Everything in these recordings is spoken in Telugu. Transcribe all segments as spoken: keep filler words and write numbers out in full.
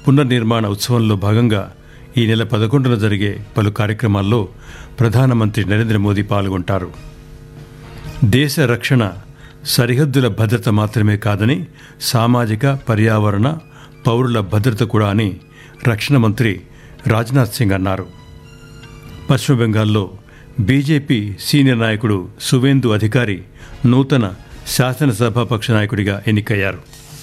పునర్నిర్మాణ ఉత్సవంలో భాగంగా ఈ నెల పదకొండున జరిగే పలు కార్యక్రమాల్లో ప్రధానమంత్రి నరేంద్ర మోదీ పాల్గొంటారు. దేశ రక్షణ సరిహద్దుల భద్రత మాత్రమే కాదని సామాజిక, పర్యావరణ, పౌరుల భద్రత కూడా అని రక్షణ మంత్రి రాజ్నాథ్ సింగ్ అన్నారు. పశ్చిమ బెంగాల్లో బీజేపీ సీనియర్ నాయకుడు సువేందు అధికారి నూతన శాసనసభాపక్ష నాయకుడిగా ఎన్నికయ్యారు.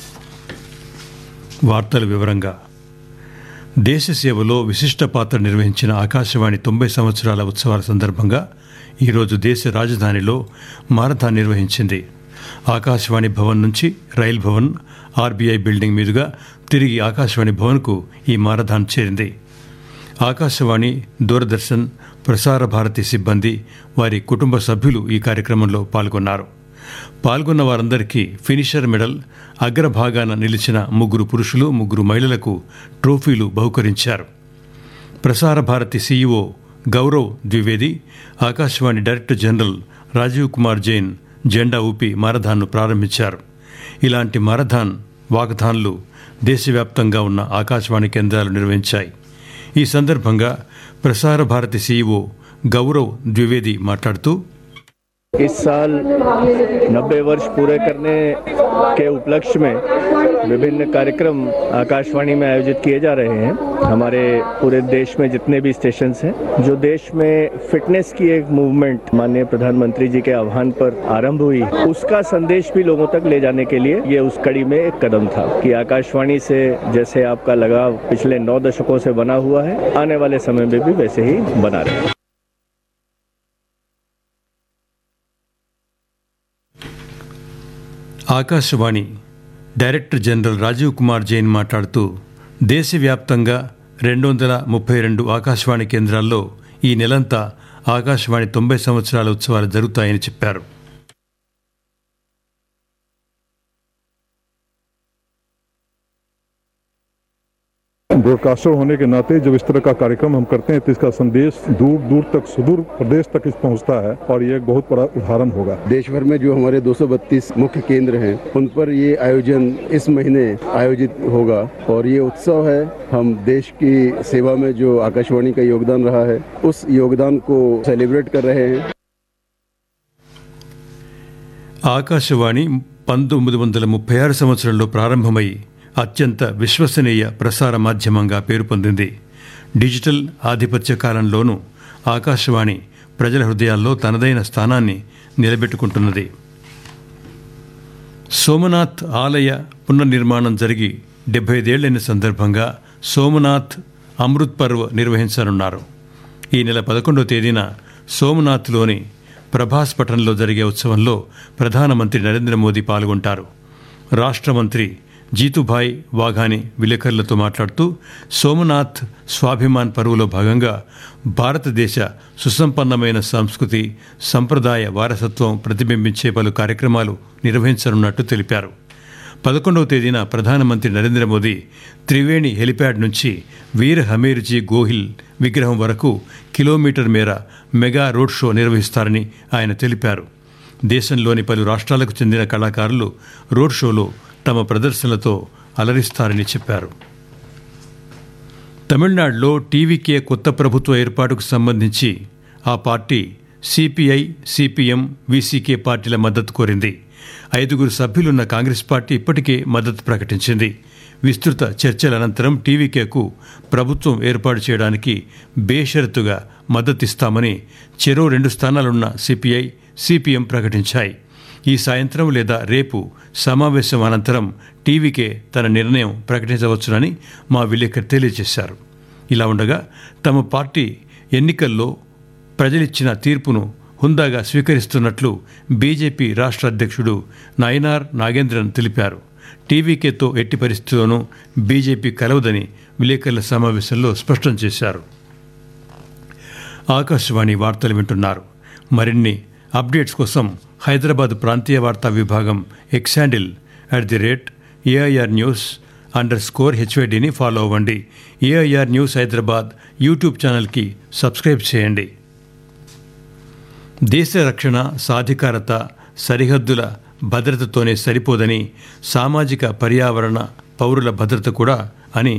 వార్తల వివరంగా దేశ సేవలో విశిష్ట పాత్ర నిర్వహించిన ఆకాశవాణి తొంభై సంవత్సరాల ఉత్సవాల సందర్భంగా ఈరోజు దేశ రాజధానిలో మారథాన్ నిర్వహించింది. ఆకాశవాణి భవన్ నుంచి రైల్ భవన్, ఆర్బీఐ బిల్డింగ్ మీదుగా తిరిగి ఆకాశవాణి భవన్కు ఈ మారథాన్ చేరింది. ఆకాశవాణి, దూరదర్శన్, ప్రసార భారతి సిబ్బంది, వారి కుటుంబ సభ్యులు ఈ కార్యక్రమంలో పాల్గొన్నారు. పాల్గొన్న వారందరికీ ఫినిషర్ మెడల్, అగ్రభాగాన నిలిచిన ముగ్గురు పురుషులు, ముగ్గురు మహిళలకు ట్రోఫీలు బహుకరించారు. Prasar Bharati CEO Gaurav Dwivedi, Akashvani director general Rajiv Kumar Jain జెండా ఊపి మారథాన్ను ప్రారంభించారు. ఇలాంటి మారథాన్ వాకథాన్లు దేశవ్యాప్తంగా ఉన్న ఆకాశవాణి కేంద్రాలు నిర్వహించాయి. ఈ సందర్భంగా ప్రసార భారతి సీఈఓ గౌరవ్ ద్వివేది మాట్లాడుతూ, इस साल नब्बे वर्ष पूरे करने के उपलक्ष्य में विभिन्न कार्यक्रम आकाशवाणी में आयोजित किए जा रहे हैं. हमारे पूरे देश में जितने भी स्टेशंस हैं, जो देश में फिटनेस की एक मूवमेंट माननीय प्रधानमंत्री जी के आह्वान पर आरंभ हुई, उसका संदेश भी लोगों तक ले जाने के लिए ये उस कड़ी में एक कदम था कि आकाशवाणी से जैसे आपका लगाव पिछले नौ दशकों से बना हुआ है, आने वाले समय में भी वैसे ही बना रहे. ఆకాశవాణి డైరెక్టర్ జనరల్ రాజీవ్ కుమార్ జైన్ మాట్లాడుతూ, దేశవ్యాప్తంగా రెండు వందల ముప్పై రెండు ఆకాశవాణి కేంద్రాల్లో ఈ నెలంతా ఆకాశవాణి తొంభై సంవత్సరాల ఉత్సవాలు జరుగుతాయని చెప్పారు. ब्रॉडकास्टर होने के नाते जब इस तरह का कार्यक्रम हम करते हैं तो इसका संदेश दूर दूर तक, सुदूर प्रदेश तक इस पहुंचता है और ये एक बहुत बड़ा उदाहरण होगा. देश भर में जो हमारे दो सौ बत्तीस मुख्य केंद्र हैं, उन पर ये आयोजन इस महीने आयोजित होगा और ये उत्सव है. हम देश की सेवा में जो आकाशवाणी का योगदान रहा है, उस योगदान को सेलिब्रेट कर रहे हैं. ఆకాశవాణి పంతొమ్మిది వందల ముప్పై ఆరు సంవత్సరంలో ప్రారంభమై అత్యంత విశ్వసనీయ ప్రసార మాధ్యమంగా పేరు పొందింది. డిజిటల్ ఆధిపత్య కాలంలోనూ ఆకాశవాణి ప్రజల హృదయాల్లో తనదైన స్థానాన్ని నిలబెట్టుకుంటున్నది. సోమనాథ్ ఆలయ పునర్నిర్మాణం జరిగి డెబ్బై ఐదేళ్లైన సందర్భంగా సోమనాథ్ అమృత్ పర్వ్ నిర్వహించనున్నారు. ఈ నెల పదకొండవ తేదీన సోమనాథ్లోని ప్రభాస్ పట్టణంలో జరిగే ఉత్సవంలో ప్రధానమంత్రి నరేంద్ర మోదీ పాల్గొంటారు. రాష్ట్ర మంత్రి జీతుభాయ్ వాఘాని విలేకరులతో మాట్లాడుతూ, సోమనాథ్ స్వాభిమాన్ పరువులో భాగంగా భారతదేశ సుసంపన్నమైన సంస్కృతి, సంప్రదాయ వారసత్వం ప్రతిబింబించే పలు కార్యక్రమాలు నిర్వహించనున్నట్టు తెలిపారు. పదకొండవ తేదీన ప్రధానమంత్రి నరేంద్ర మోదీ త్రివేణి హెలిప్యాడ్ నుంచి వీర్ హమీర్జీ గోహిల్ విగ్రహం వరకు కిలోమీటర్ మేర మెగా రోడ్ షో నిర్వహిస్తారని ఆయన తెలిపారు. దేశంలోని పలు రాష్ట్రాలకు చెందిన కళాకారులు రోడ్ షోలో తమ ప్రదర్శనలతో అలరిస్తారని చెప్పారు. తమిళనాడులో టీవీకే కొత్త ప్రభుత్వ ఏర్పాటుకు సంబంధించి ఆ పార్టీ సిపిఐ, సిపిఎం, వీసీకే పార్టీల మద్దతు కోరింది. ఐదుగురు సభ్యులున్న కాంగ్రెస్ పార్టీ ఇప్పటికే మద్దతు ప్రకటించింది. విస్తృత చర్చల అనంతరం టీవీకేకు ప్రభుత్వం ఏర్పాటు చేయడానికి బేషరతుగా మద్దతిస్తామని చెరో రెండు స్థానాలున్న సిపిఐ, సిపిఎం ప్రకటించాయి. ఈ సాయంత్రం లేదా రేపు సమావేశం అనంతరం టీవీకే తన నిర్ణయం ప్రకటించవచ్చునని మా విలేకరు తెలియజేశారు. ఇలా ఉండగా తమ పార్టీ ఎన్నికల్లో ప్రజలిచ్చిన తీర్పును హుందాగా స్వీకరిస్తున్నట్లు బీజేపీ రాష్ట్ర అధ్యక్షుడు నయనార్ నాగేంద్రన్ తెలిపారు. టీవీకేతో ఎట్టి పరిస్థితుల్లోనూ బీజేపీ కలవదని విలేకరుల సమావేశంలో స్పష్టం చేశారు. ఆకాశవాణి వార్తలు వింటున్నారు. మరిన్ని అప్డేట్స్ కోసం హైదరాబాద్ ప్రాంతీయ వార్తా విభాగం X handle at the rate AIR news under score హెచ్వైడిని follow అవ్వండి. ఏఐఆర్ న్యూస్ హైదరాబాద్ యూట్యూబ్ ఛానల్కి సబ్స్క్రైబ్ చేయండి. దేశ రక్షణ, సాధికారత, సరిహద్దుల భద్రతతోనే సరిపోదని, సామాజిక, పర్యావరణ, పౌరుల భద్రత కూడా అని